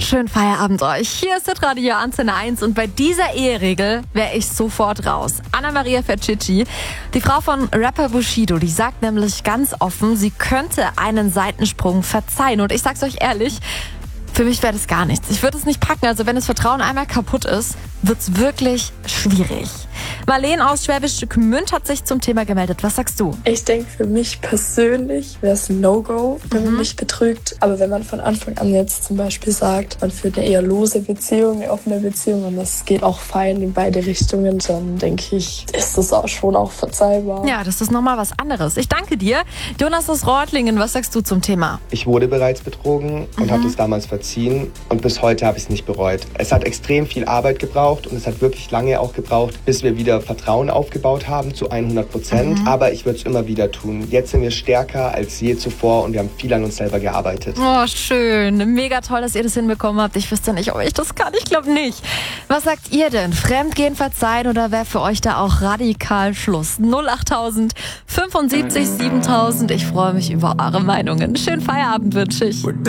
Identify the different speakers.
Speaker 1: Schönen Feierabend euch. Hier ist das Radio Antenne 1 und bei dieser Eheregel wäre ich sofort raus. Anna-Maria Ferchichi, die Frau von Rapper Bushido, die sagt nämlich ganz offen, sie könnte einen Seitensprung verzeihen. Und ich sag's euch ehrlich, für mich wäre das gar nichts. Ich würde es nicht packen. Also wenn das Vertrauen einmal kaputt ist, wird's wirklich schwierig. Marlene aus Schwäbisch Gmünd hat sich zum Thema gemeldet. Was sagst du?
Speaker 2: Ich denke, für mich persönlich wäre es ein No-Go, wenn man mich betrügt. Aber wenn man von Anfang an jetzt zum Beispiel sagt, man führt eine eher lose Beziehung, eine offene Beziehung und das geht auch fein in beide Richtungen, dann denke ich, ist das auch schon auch verzeihbar.
Speaker 1: Ja, das ist nochmal was anderes. Ich danke dir. Jonas aus Reutlingen, was sagst du zum Thema?
Speaker 3: Ich wurde bereits betrogen und habe es damals verziehen und bis heute habe ich es nicht bereut. Es hat extrem viel Arbeit gebraucht und es hat wirklich lange auch gebraucht, bis wir wieder Vertrauen aufgebaut haben zu 100%. Aber ich würde es immer wieder tun. Jetzt sind wir stärker als je zuvor und wir haben viel an uns selber gearbeitet.
Speaker 1: Oh, schön. Mega toll, dass ihr das hinbekommen habt. Ich wüsste nicht, ob ich das kann. Ich glaube nicht. Was sagt ihr denn? Fremdgehen verzeihen oder wäre für euch da auch radikal Schluss? 08000 75 7000. Ich freue mich über eure Meinungen. Schönen Feierabend wünsche ich.